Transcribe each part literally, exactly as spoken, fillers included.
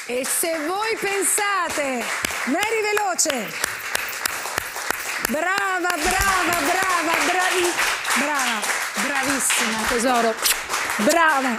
E se voi pensate, Mary veloce, brava, brava, brava, bravi, brava, bravissima tesoro, brava.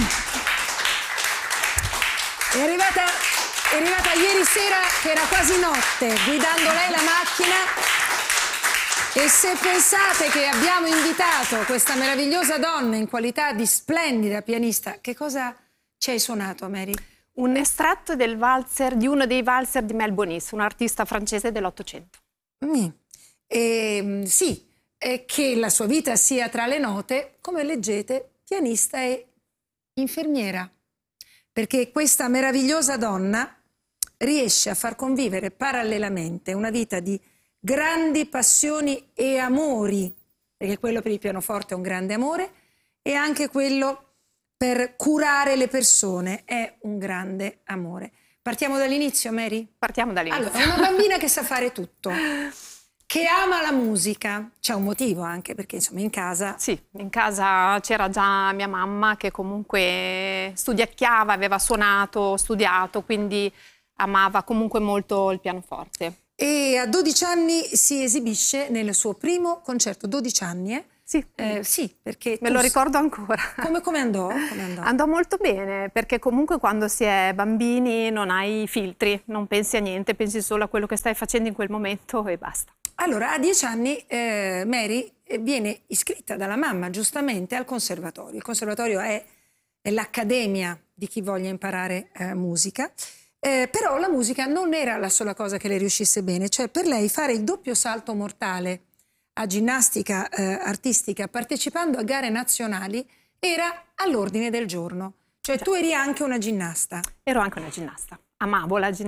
È arrivata, è arrivata ieri sera che era quasi notte, guidando lei la macchina. E se pensate che abbiamo invitato questa meravigliosa donna in qualità di splendida pianista, che cosa ci hai suonato, Mary? Un estratto del valzer, di uno dei valzer di Mel Bonis, un artista francese dell'Ottocento. Mm. E, sì, e che la sua vita sia tra le note, come leggete, pianista e infermiera. Perché questa meravigliosa donna riesce a far convivere parallelamente una vita di grandi passioni e amori, perché quello per il pianoforte è un grande amore, e anche quello per curare le persone è un grande amore. Partiamo dall'inizio, Mary? Partiamo dall'inizio. Allora, una bambina che sa fare tutto, che ama la musica, c'è un motivo anche, perché insomma in casa... Sì, in casa c'era già mia mamma che comunque studiacchiava, aveva suonato, studiato, quindi amava comunque molto il pianoforte. E a dodici anni si esibisce nel suo primo concerto, dodici anni, eh? Sì, eh, sì, perché me lo ricordo ancora. Come, come andò? Come andò? Andò molto bene, perché comunque quando si è bambini non hai filtri, non pensi a niente, pensi solo a quello che stai facendo in quel momento e basta. Allora, a dieci anni eh, Mary viene iscritta dalla mamma, giustamente, al conservatorio. Il conservatorio è, è l'accademia di chi voglia imparare eh, musica. Eh, però la musica non era la sola cosa che le riuscisse bene, cioè per lei fare il doppio salto mortale a ginnastica eh, artistica partecipando a gare nazionali era all'ordine del giorno. Cioè tu eri anche una ginnasta. Ero anche una ginnasta, amavo la ginnastica.